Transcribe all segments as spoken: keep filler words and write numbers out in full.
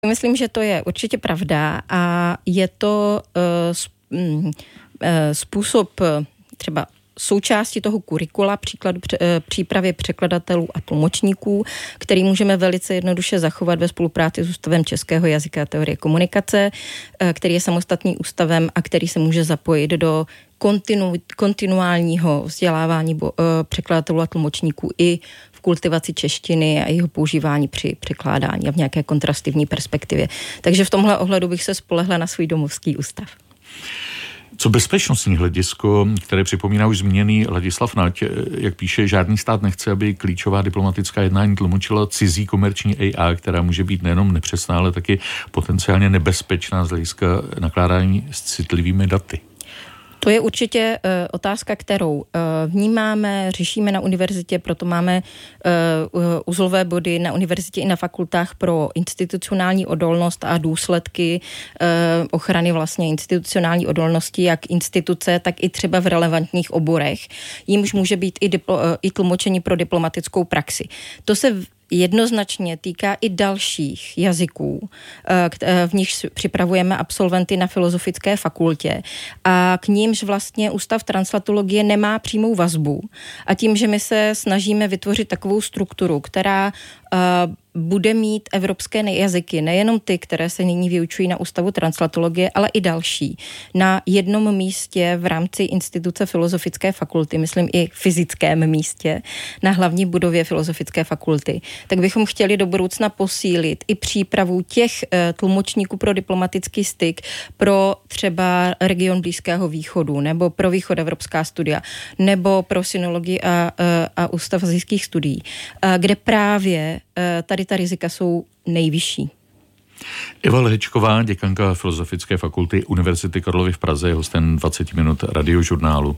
Myslím, že to je určitě pravda a je to uh, způsob třeba součástí toho kurikula příkladu přípravy překladatelů a tlumočníků, který můžeme velice jednoduše zachovat ve spolupráci s Ústavem českého jazyka a teorie komunikace, který je samostatným ústavem a který se může zapojit do kontinu, kontinuálního vzdělávání bo, překladatelů a tlumočníků i v kultivaci češtiny a jeho používání při překládání a v nějaké kontrastivní perspektivě. Takže v tomhle ohledu bych se spolehla na svůj domovský ústav. Co bezpečnostní hledisko, které připomíná už zmíněný Ladislav Nať, jak píše, žádný stát nechce, aby klíčová diplomatická jednání tlumočila cizí komerční A I, která může být nejenom nepřesná, ale taky potenciálně nebezpečná z hlediska nakládání s citlivými daty. To je určitě uh, otázka, kterou uh, vnímáme, řešíme na univerzitě, proto máme uh, uzlové body na univerzitě i na fakultách pro institucionální odolnost a důsledky uh, ochrany vlastně institucionální odolnosti, jak instituce, tak i třeba v relevantních oborech. Jímž může být i, diplo, uh, i tlumočení pro diplomatickou praxi. To se v, jednoznačně týká i dalších jazyků, v nichž připravujeme absolventy na Filozofické fakultě a k nímž vlastně Ústav translatologie nemá přímou vazbu a tím, že my se snažíme vytvořit takovou strukturu, která bude mít evropské jazyky, nejenom ty, které se nyní vyučují na Ústavu translatologie, ale i další, na jednom místě v rámci instituce Filozofické fakulty, myslím i fyzickém místě, na hlavní budově Filozofické fakulty, tak bychom chtěli do budoucna posílit i přípravu těch tlumočníků pro diplomatický styk pro třeba region Blízkého východu, nebo pro východoevropská studia, nebo pro synologii a, a, a Ústav asijských studií, kde právě tady ta rizika jsou nejvyšší. Eva Lehečková, děkanka Filozofické fakulty Univerzity Karlovy v Praze, je hostem dvacet minut radiožurnálu.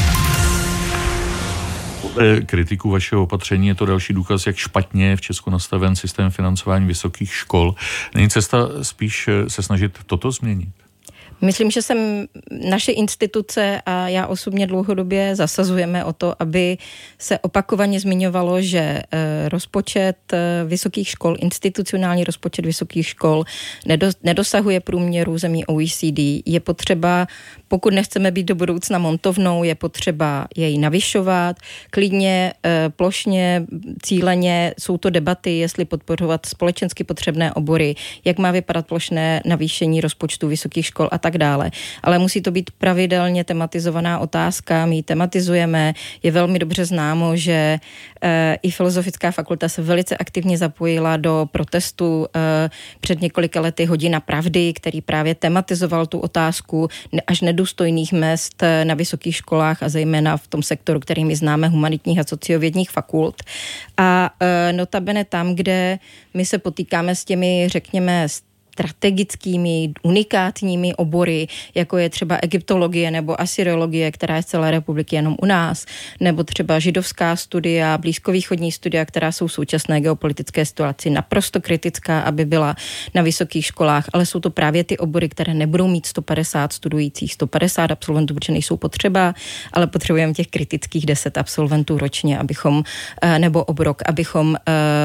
Podle kritiků vašeho opatření je to další důkaz, jak špatně je v Česku nastaven systém financování vysokých škol. Není cesta spíš se snažit toto změnit? Myslím, že jsem naše instituce a já osobně dlouhodobě zasazujeme o to, aby se opakovaně zmiňovalo, že rozpočet vysokých škol, institucionální rozpočet vysokých škol nedosahuje průměru zemí O E C D. Je potřeba, pokud nechceme být do budoucna montovnou, je potřeba jej navyšovat. Klidně, plošně, cíleně jsou to debaty, jestli podporovat společensky potřebné obory, jak má vypadat plošné navýšení rozpočtu vysokých škol a tak dále. Ale musí to být pravidelně tematizovaná otázka, my ji tematizujeme, je velmi dobře známo, že e, i Filozofická fakulta se velice aktivně zapojila do protestu e, před několika lety Hodina pravdy, který právě tematizoval tu otázku až nedůstojných mezd na vysokých školách a zejména v tom sektoru, který my známe, humanitních a sociovědních fakult. A e, notabene tam, kde my se potýkáme s těmi, řekněme, strategickými, unikátními obory, jako je třeba egyptologie nebo assyriologie, která je z celé republiky jenom u nás, nebo třeba židovská studia, blízkovýchodní studia, která jsou v současné geopolitické situaci naprosto kritická, aby byla na vysokých školách, ale jsou to právě ty obory, které nebudou mít sto padesát studujících, sto padesát absolventů, protože nejsou potřeba, ale potřebujeme těch kritických deset absolventů ročně, abychom, nebo obrok, abychom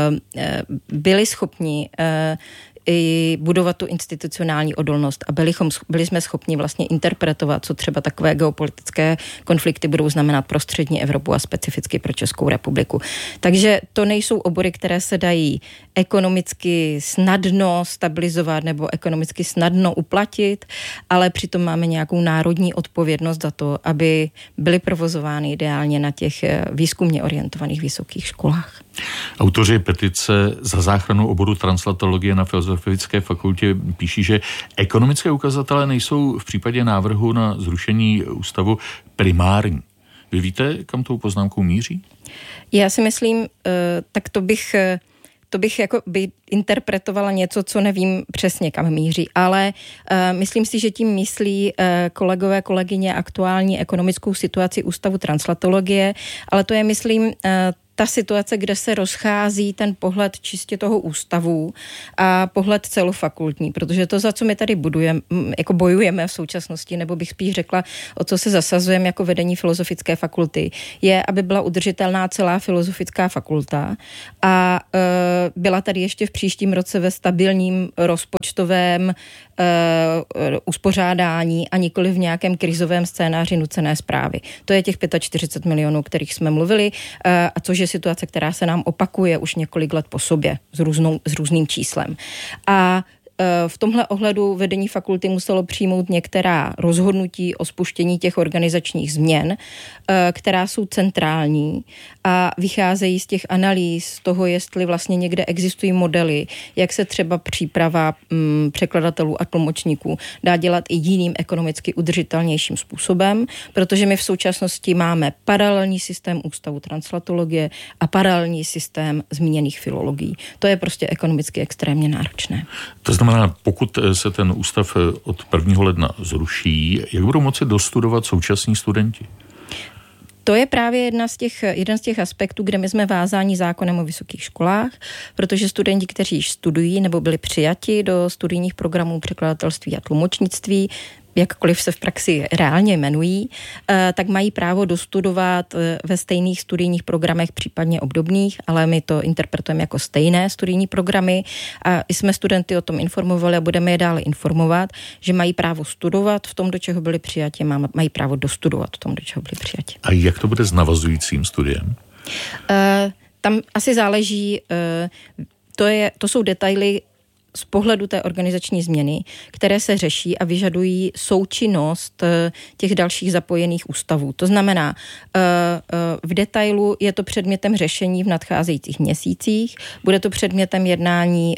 byli schopni i budovat tu institucionální odolnost a byli, chom, byli jsme schopni vlastně interpretovat, co třeba takové geopolitické konflikty budou znamenat pro střední Evropu a specificky pro Českou republiku. Takže to nejsou obory, které se dají ekonomicky snadno stabilizovat nebo ekonomicky snadno uplatit, ale přitom máme nějakou národní odpovědnost za to, aby byly provozovány ideálně na těch výzkumně orientovaných vysokých školách. Autoři petice za záchranu oboru translatologie na Filozofické fakultě píší, že ekonomické ukazatele nejsou v případě návrhu na zrušení ústavu primární. Vy víte, kam tou poznámkou míří? Já si myslím, tak to bych... To bych jako by interpretovala něco, co nevím přesně, kam míří, ale uh, myslím si, že tím myslí uh, kolegové, kolegyně aktuální ekonomickou situaci Ústavu translatologie, ale to je, myslím, uh, ta situace, kde se rozchází ten pohled čistě toho ústavu a pohled celofakultní, protože to, za co my tady budujeme, jako bojujeme v současnosti, nebo bych spíš řekla, o co se zasazujeme jako vedení Filozofické fakulty, je, aby byla udržitelná celá Filozofická fakulta a e, byla tady ještě v příštím roce ve stabilním rozpočtovém Uh, uspořádání a nikoli v nějakém krizovém scénáři nucené správy. To je těch čtyřicet pět milionů, kterých jsme mluvili, uh, a což je situace, která se nám opakuje už několik let po sobě s, různou, s různým číslem. A v tomhle ohledu vedení fakulty muselo přijmout některá rozhodnutí o spuštění těch organizačních změn, která jsou centrální a vycházejí z těch analýz, z toho, jestli vlastně někde existují modely, jak se třeba příprava m, překladatelů a tlumočníků dá dělat i jiným ekonomicky udržitelnějším způsobem, protože my v současnosti máme paralelní systém ústavu translatologie a paralelní systém zmíněných filologií. To je prostě ekonomicky extrémně náročné. To znamená, pokud se ten ústav od prvního ledna zruší, jak budou moci dostudovat současní studenti? To je právě jedna z těch, jeden z těch aspektů, kde my jsme vázáni zákonem o vysokých školách, protože studenti, kteří již studují nebo byli přijati do studijních programů překladatelství a tlumočnictví, jakkoliv se v praxi reálně jmenují, tak mají právo dostudovat ve stejných studijních programech, případně obdobných, ale my to interpretujeme jako stejné studijní programy a jsme studenty o tom informovali a budeme je dále informovat, že mají právo studovat v tom, do čeho byli přijati, mají právo dostudovat v tom, do čeho byli přijati. A jak to bude s navazujícím studiem? Uh, tam asi záleží, uh, to, je, to jsou detaily z pohledu té organizační změny, které se řeší a vyžadují součinnost těch dalších zapojených ústavů. To znamená, v detailu je to předmětem řešení v nadcházejících měsících, bude to předmětem jednání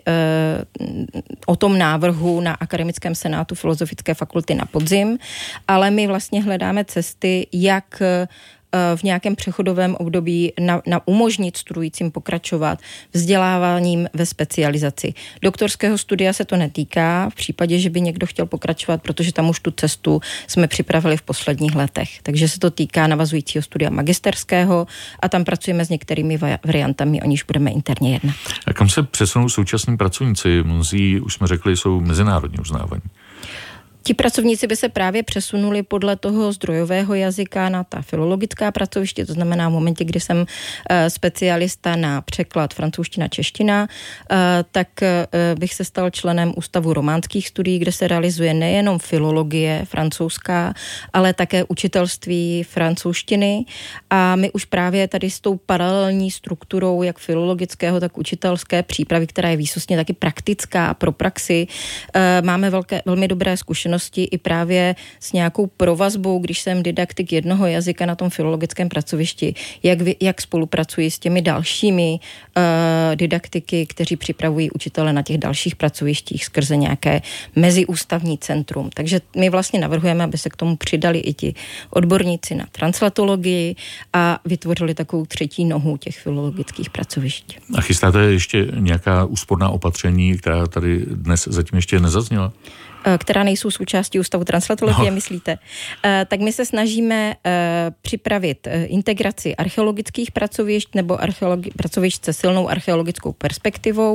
o tom návrhu na Akademickém senátu Filozofické fakulty na podzim, ale my vlastně hledáme cesty, jak v nějakém přechodovém období na, na umožnit studujícím pokračovat vzděláváním ve specializaci. Doktorského studia se to netýká v případě, že by někdo chtěl pokračovat, protože tam už tu cestu jsme připravili v posledních letech. Takže se to týká navazujícího studia magisterského a tam pracujeme s některými variantami, o níž budeme interně jednat. A kam se přesunou současní pracovníci? Mnozí, už jsme řekli, jsou mezinárodně uznávaní. Ti pracovníci by se právě přesunuli podle toho zdrojového jazyka na ta filologická pracoviště, to znamená v momentě, kdy jsem specialista na překlad francouzština-čeština, tak bych se stal členem Ústavu románských studií, kde se realizuje nejenom filologie francouzská, ale také učitelství francouzštiny a my už právě tady s tou paralelní strukturou jak filologického, tak učitelské přípravy, která je výsostně taky praktická pro praxi, máme velké, velmi dobré zkušenosti i právě s nějakou provazbou, když jsem didaktik jednoho jazyka na tom filologickém pracovišti, jak, jak spolupracuji s těmi dalšími uh, didaktiky, kteří připravují učitele na těch dalších pracovištích skrze nějaké meziústavní centrum. Takže my vlastně navrhujeme, aby se k tomu přidali i ti odborníci na translatologii a vytvořili takovou třetí nohu těch filologických pracovišť. A chystáte ještě nějaká úsporná opatření, která tady dnes zatím ještě nezazněla? Která nejsou součástí Ústavu translatologie, no. Myslíte? Tak my se snažíme připravit integraci archeologických pracovišť nebo archeologi- pracovišť se silnou archeologickou perspektivou.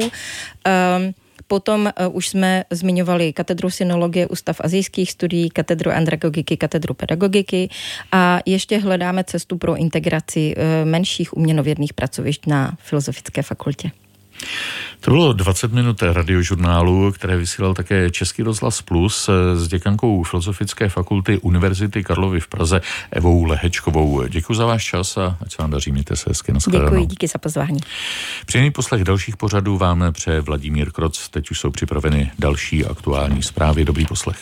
Potom už jsme zmiňovali katedru sinologie, Ústav asijských studií, katedru andragogiky, katedru pedagogiky a ještě hledáme cestu pro integraci menších uměnovědných pracovišť na Filozofické fakultě. To bylo dvacet minut radiožurnálu, které vysílal také Český rozhlas Plus s děkankou Filozofické fakulty Univerzity Karlovy v Praze Evou Lehečkovou. Děkuji za váš čas a ať se vám daří, mějte se hezky. Děkuji, díky za pozvání. Příjemný poslech dalších pořadů vám přeje Vladimír Kroc. Teď už jsou připraveny další aktuální zprávy. Dobrý poslech.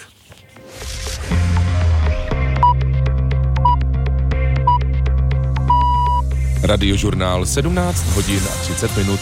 Radiožurnál sedmnáct hodin a třicet minut.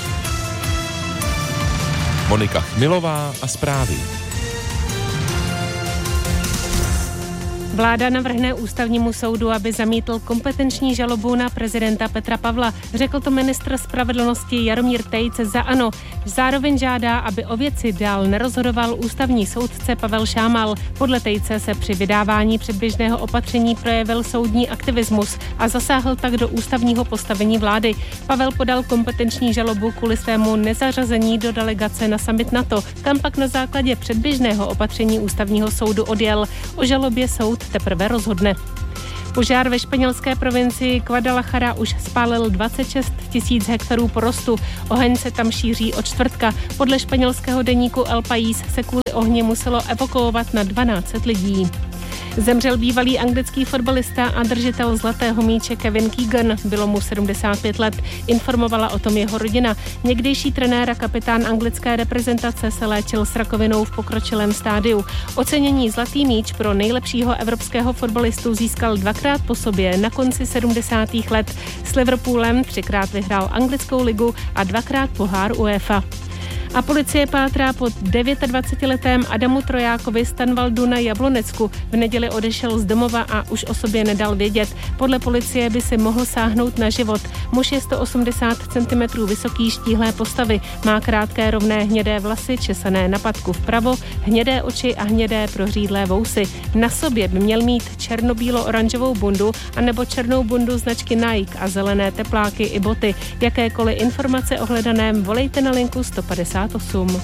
Monika Chmilová a zprávy. Vláda navrhne ústavnímu soudu, aby zamítl kompetenční žalobu na prezidenta Petra Pavla. Řekl to ministr spravedlnosti Jaromír Tejc za ANO. Zároveň žádá, aby o věci dál nerozhodoval ústavní soudce Pavel Šámal. Podle Tejce se při vydávání předběžného opatření projevil soudní aktivismus a zasáhl tak do ústavního postavení vlády. Pavel podal kompetenční žalobu kvůli svému nezařazení do delegace na summit NATO, kam pak na základě předběžného opatření ústavního soudu odjel. O žalobě soud teprve rozhodne. Požár ve španělské provincii Guadalajara už spálil dvacet šest tisíc hektarů porostu. Oheň se tam šíří od čtvrtka. Podle španělského deníku El País se kvůli ohni muselo evakuovat na dvanáct set lidí. Zemřel bývalý anglický fotbalista a držitel zlatého míče Kevin Keegan. Bylo mu sedmdesát pět let. Informovala o tom jeho rodina. Někdejší trenér a kapitán anglické reprezentace se léčil s rakovinou v pokročilém stádiu. Ocenění Zlatý míč pro nejlepšího evropského fotbalistu získal dvakrát po sobě na konci sedmdesátých let. S Liverpoolem třikrát vyhrál anglickou ligu a dvakrát pohár UEFA. A policie pátrá po dvacetidevítiletém Adamu Trojákovi z Tanvaldu na Jablonecku. V neděli odešel z domova a už o sobě nedal vědět. Podle policie by si mohl sáhnout na život. Muž je sto osmdesát centimetrů vysoký, štíhlé postavy. Má krátké rovné hnědé vlasy, česané na patku vpravo, hnědé oči a hnědé prořídlé vousy. Na sobě by měl mít černobílo-oranžovou bundu anebo černou bundu značky Nike a zelené tepláky i boty. Jakékoliv informace o hledaném volejte na linku sto padesát osm.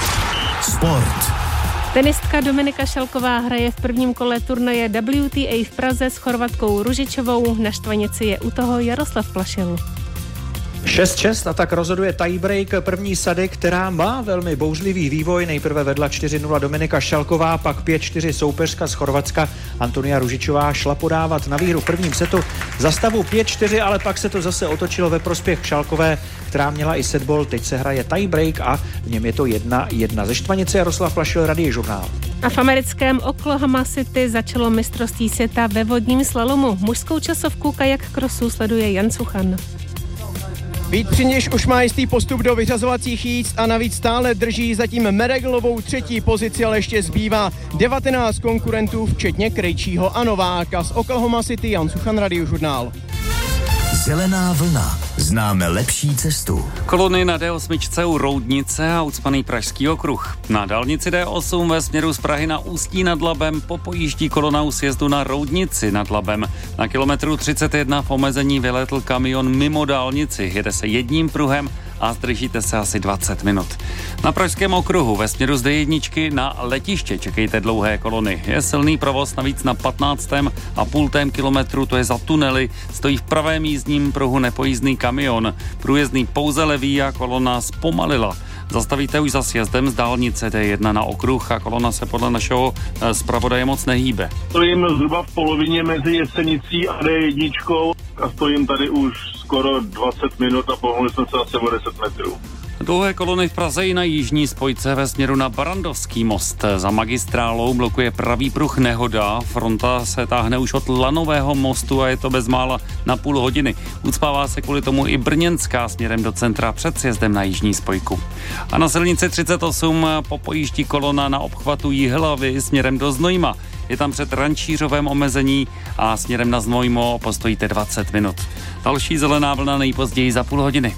Sport. Tenistka Dominika Šalková hraje v prvním kole turnaje W T A v Praze s Chorvatkou Ružičovou. Na štvanici je u toho Jaroslav Plašil. šest šest a tak rozhoduje tiebreak první sady, která má velmi bouřlivý vývoj. Nejprve vedla čtyři nula Dominika Šalková, pak pět čtyři soupeřka z Chorvatska Antonia Ružičová šla podávat na výhru v prvním setu za stavu pět čtyři, ale pak se to zase otočilo ve prospěch Šalkové, která měla i setball. Teď se hraje tiebreak a v něm je to jedna jedna. Ze štvanice Jaroslav Plašil, Radiožurnál. A v americkém Oklahoma City začalo mistrovství světa ve vodním slalomu. Mužskou časovku kajak crossu sleduje Jan Suchan. Vít Přiniš už má jistý postup do vyřazovacích jízd a navíc stále drží zatím Mereglovou třetí pozici, ale ještě zbývá devatenáct konkurentů, včetně Krejčího a Nováka. Z Oklahoma City Jan Suchan, Radiožurnál. Zelená vlna. Známe lepší cestu. Kolony na D osm u Roudnice a ucpaný Pražský okruh. Na dálnici D osm ve směru z Prahy na Ústí nad Labem popojíždí kolona u sjezdu na Roudnici nad Labem. Na kilometru třicet jedna v omezení vyletl kamion mimo dálnici. Jede se jedním pruhem a zdržíte se asi dvacet minut. Na Pražském okruhu ve směru z D jedna na letiště čekejte dlouhé kolony. Je silný provoz, navíc na patnáctém a půltém kilometru, to je za tunely, stojí v pravém jízdním pruhu nepojízdný kamion. Průjezdný pouze levý a kolona zpomalila. Zastavíte už za sjezdem z dálnice D jedna na okruh a kolona se podle našeho zpravodaje moc nehýbe. Stojím zhruba v polovině mezi Jesenicí a D jedna a stojím tady už skoro dvacet minut a pohnuli jsme se asi o deset metrů. Dlouhé kolony v Praze i na jižní spojce ve směru na Barandovský most. Za magistrálou blokuje pravý pruh nehoda. Fronta se táhne už od Lanového mostu a je to bezmála na půl hodiny. Ucpává se kvůli tomu i Brněnská směrem do centra před sjezdem na jižní spojku. A na silnici třicet osm popojíždí kolona na obchvatu Jihlavy směrem do Znojma. Je tam před Rančířovém omezení a směrem na Znojmo postojíte dvacet minut. Další zelená vlna nejpozději za půl hodiny.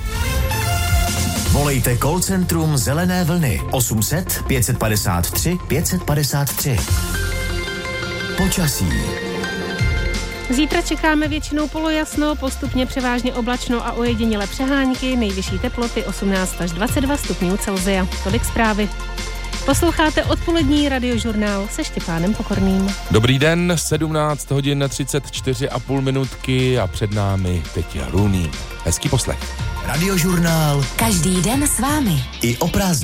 Volejte call centrum Zelené vlny osm set pět padesát tři pět padesát tři. Počasí. Zítra čekáme většinou polojasno, postupně převážně oblačno a ojedinělé přehánky, nejvyšší teploty osmnáct až dvacet dva stupňů Celsia. Tolik zprávy. Posloucháte odpolední Radiožurnál se Štěpánem Pokorným. Dobrý den, sedmnáct hodin třicet čtyři a půl minutky a před námi teď je Rooney. Hezký poslech. Radiožurnál. Každý den s vámi. I o prázdninách.